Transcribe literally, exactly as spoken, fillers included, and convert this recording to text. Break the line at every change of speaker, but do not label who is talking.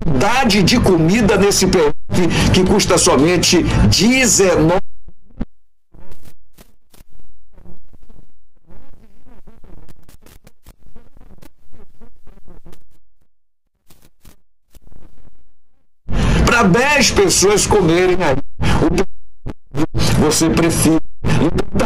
quantidade de comida nesse P F que custa somente dezenove. Para dez pessoas comerem aí. Você prefere